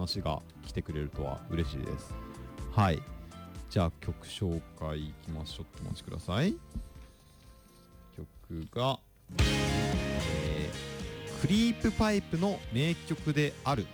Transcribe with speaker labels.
Speaker 1: 話が来てくれるとは嬉しいです。はい、じゃあ曲紹介いきましょう。お待ちください。曲が、クリープパイプの名曲である